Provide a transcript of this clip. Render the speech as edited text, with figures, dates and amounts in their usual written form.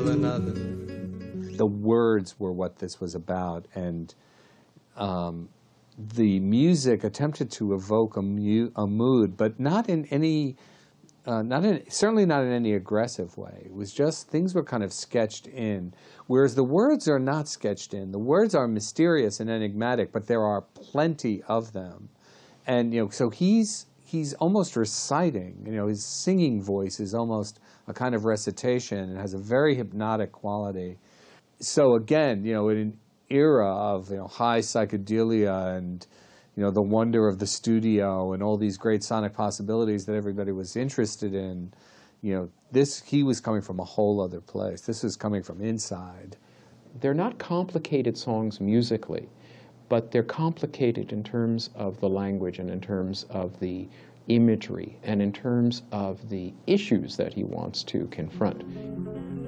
another. The words were what this was about, and the music attempted to evoke a mood, but not in any, certainly not in any aggressive way. It was just, things were kind of sketched in, whereas the words are not sketched in. The words are mysterious and enigmatic, but there are plenty of them. And, so he's almost reciting, his singing voice is almost a kind of recitation and has a very hypnotic quality. So again, in an era of high psychedelia and the wonder of the studio and all these great sonic possibilities that everybody was interested in, he was coming from a whole other place. This was coming from inside. They're not complicated songs musically, but they're complicated in terms of the language and in terms of the imagery and in terms of the issues that he wants to confront.